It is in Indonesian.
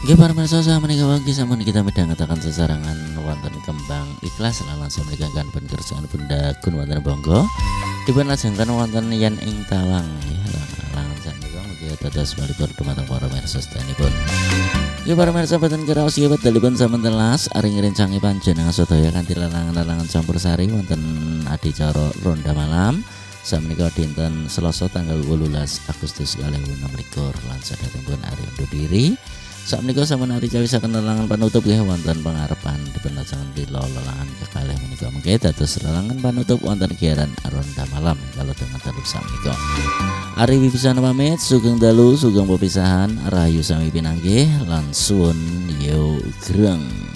Nggih para pirsa menika wagi sampun kita midhangetaken sesarengan wonten kembang ikhlas lan langsung menika kanthi kerjaan Bunda Gun wonten Bangga dipun lajengaken wonten yen ing Tawang ya langan sanika mugi dados balipur dumateng para pirsa sedanipun. Nggih para pirsa boten kiraos nggih wedalipun sampun telas aring rencangi panjenengan sedaya kanthi lalangan-lalangan campursari wonten adicara ronda malam. Samenika dinten Selasa tanggal 18 Agustus 2026 lan saderengipun ari undur diri. Sakmenika sampun ari cawisaken lelangan panutup nggih wonten pangarepan dipun lajengaken lelangan kekalih menika mengke dados lelangan panutup wonten giaran ronda malam kalau dengan dalu sakmenika. Ari wiwisan pamit sugeng dalu sugeng pepisahan rahayu sami pinanggih lan suwun yo greng.